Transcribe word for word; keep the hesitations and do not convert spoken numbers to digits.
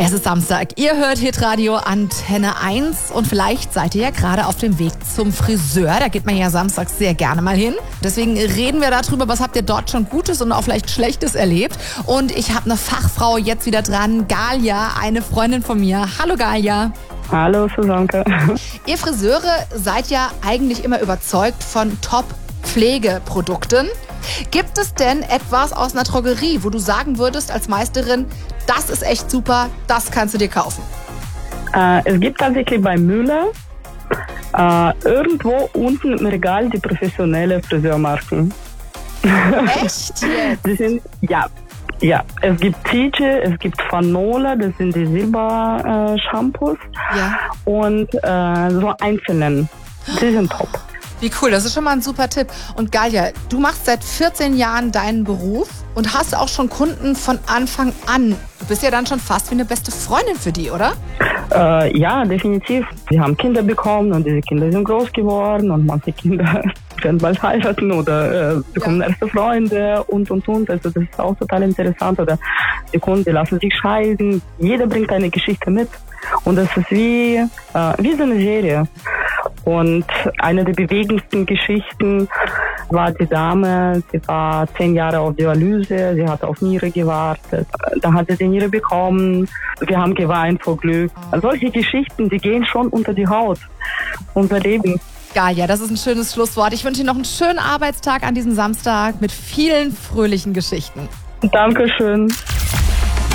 Es ist Samstag. Ihr hört Hitradio Antenne eins und vielleicht seid ihr ja gerade auf dem Weg zum Friseur. Da geht man ja samstags sehr gerne mal hin. Deswegen reden wir darüber, was habt ihr dort schon Gutes und auch vielleicht Schlechtes erlebt. Und ich habe eine Fachfrau jetzt wieder dran, Galia, eine Freundin von mir. Hallo Galia. Hallo Susanke. Ihr Friseure seid ja eigentlich immer überzeugt von Top-Pflegeprodukten. Gibt es denn etwas aus einer Drogerie, wo du sagen würdest als Meisterin, das ist echt super, das kannst du dir kaufen? Äh, es gibt tatsächlich bei Müller äh, irgendwo unten im Regal die professionelle Friseurmarken. Echt jetzt? Die sind, ja, ja. Es gibt Tice, es gibt Fanola, das sind die Silber-Shampoos. Äh, ja. Und äh, so einzelnen. Die sind top. Wie cool, das ist schon mal ein super Tipp. Und Galia, du machst seit vierzehn Jahren deinen Beruf und hast auch schon Kunden von Anfang an. Du bist ja dann schon fast wie eine beste Freundin für die, oder? Äh, ja, definitiv. Sie haben Kinder bekommen und diese Kinder sind groß geworden und manche Kinder werden bald heiraten oder äh, bekommen ja. erste Freunde und, und, und. Also das ist auch total interessant. Oder die Kunden, die lassen sich scheiden. Jeder bringt eine Geschichte mit. Und das ist wie, äh, wie so eine Serie. Und eine der bewegendsten Geschichten war die Dame, sie war zehn Jahre auf Dialyse, sie hat auf Niere gewartet. Da hat sie die Niere bekommen, wir haben geweint vor Glück. Solche Geschichten, die gehen schon unter die Haut, unser Leben. Galia, das ist ein schönes Schlusswort. Ich wünsche dir noch einen schönen Arbeitstag an diesem Samstag mit vielen fröhlichen Geschichten. Dankeschön.